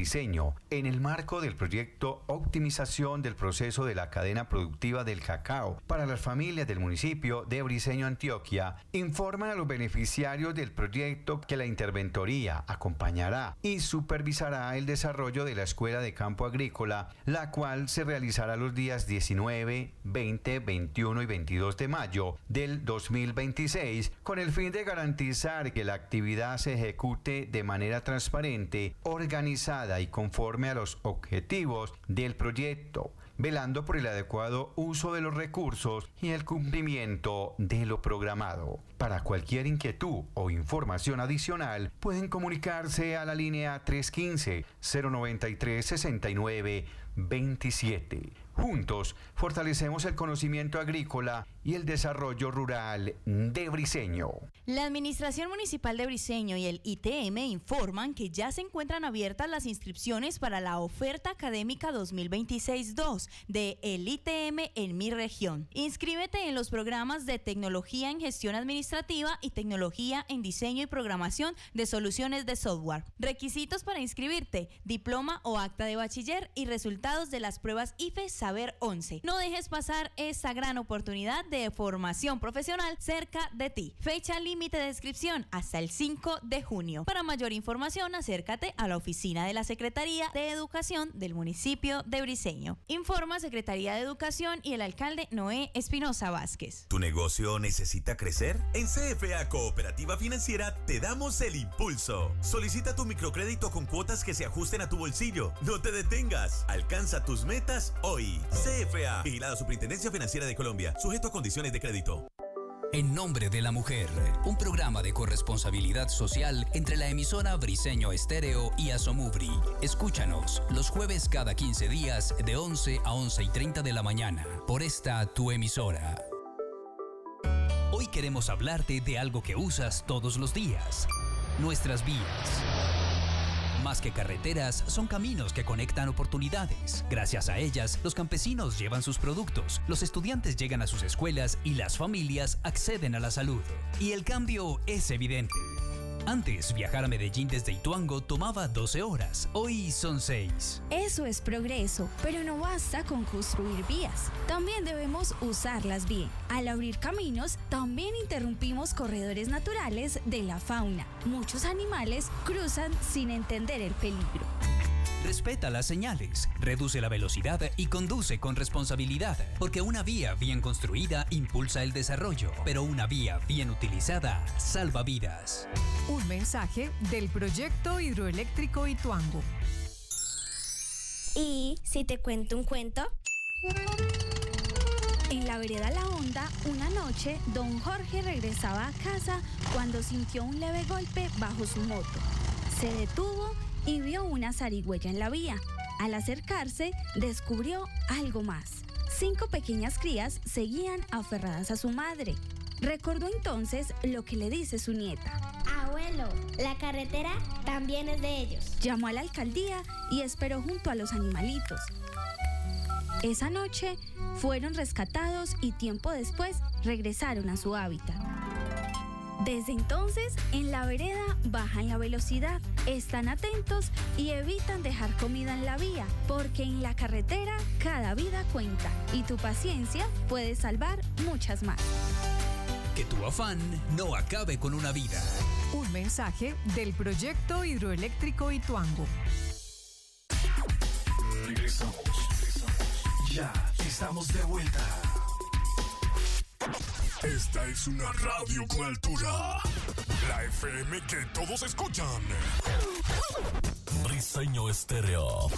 Briceño, en el marco del proyecto Optimización del proceso de la cadena productiva del cacao para las familias del municipio de Briceño, Antioquia, informan a los beneficiarios del proyecto que la interventoría acompañará y supervisará el desarrollo de la Escuela de Campo Agrícola, la cual se realizará los días 19, 20, 21 y 22 de mayo del 2026, con el fin de garantizar que la actividad se ejecute de manera transparente, organizada y conforme a los objetivos del proyecto, velando por el adecuado uso de los recursos y el cumplimiento de lo programado. Para cualquier inquietud o información adicional, pueden comunicarse a la línea 315-093-6927. Juntos, fortalecemos el conocimiento agrícola y el desarrollo rural de Briceño. La Administración Municipal de Briceño y el ITM informan que ya se encuentran abiertas las inscripciones para la oferta académica 2026-2 de el ITM en mi región. Inscríbete en los programas de Tecnología en Gestión Administrativa y Tecnología en Diseño y Programación de Soluciones de Software. Requisitos para inscribirte: diploma o acta de bachiller y resultados de las pruebas IFE Saber 11. No dejes pasar esta gran oportunidad de formación profesional cerca de ti. Fecha límite de inscripción hasta el 5 de junio. Para mayor información, acércate a la oficina de la Secretaría de Educación del municipio de Briceño. Informa Secretaría de Educación y el alcalde Noé Espinosa Vázquez. ¿Tu negocio necesita crecer? En CFA Cooperativa Financiera te damos el impulso. Solicita tu microcrédito con cuotas que se ajusten a tu bolsillo. No te detengas. Alcanza tus metas hoy. CFA, vigilada Superintendencia Financiera de Colombia, sujeto a condiciones de crédito. En nombre de la mujer, un programa de corresponsabilidad social entre la emisora Briceño Estéreo y Asomubri. Escúchanos los jueves cada 15 días de 11 a 11:30 de la mañana por esta tu emisora. Hoy queremos hablarte de algo que usas todos los días: nuestras vías. Más que carreteras, son caminos que conectan oportunidades. Gracias a ellas, los campesinos llevan sus productos, los estudiantes llegan a sus escuelas y las familias acceden a la salud. Y el cambio es evidente. Antes, viajar a Medellín desde Ituango tomaba 12 horas, hoy son 6. Eso es progreso, pero no basta con construir vías. También debemos usarlas bien. Al abrir caminos, también interrumpimos corredores naturales de la fauna. Muchos animales cruzan sin entender el peligro. Respeta las señales, reduce la velocidad y conduce con responsabilidad, porque una vía bien construida impulsa el desarrollo, pero una vía bien utilizada salva vidas. Un mensaje del proyecto hidroeléctrico Ituango. ¿Y si te cuento un cuento? En la vereda La Honda, una noche, don Jorge regresaba a casa cuando sintió un leve golpe bajo su moto. Se detuvo y vio una zarigüeya en la vía. Al acercarse, descubrió algo más. 5 pequeñas crías seguían aferradas a su madre. Recordó entonces lo que le dice su nieta. Abuelo, la carretera también es de ellos. Llamó a la alcaldía y esperó junto a los animalitos. Esa noche fueron rescatados y tiempo después regresaron a su hábitat. Desde entonces, en la vereda bajan la velocidad, están atentos y evitan dejar comida en la vía, porque en la carretera cada vida cuenta y tu paciencia puede salvar muchas más. Que tu afán no acabe con una vida. Un mensaje del proyecto hidroeléctrico Ituango. Regresamos. Ya estamos de vuelta. Esta es una radio con altura. La FM que todos escuchan. Briceño Estéreo.